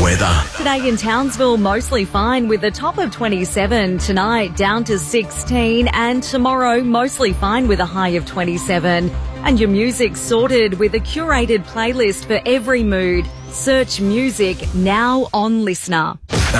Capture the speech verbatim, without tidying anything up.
weather. Today in Townsville, mostly fine with a top of twenty-seven. Tonight, down to sixteen. And tomorrow, mostly fine with a high of twenty-seven. And your music's sorted with a curated playlist for every mood. Search music now on Listener.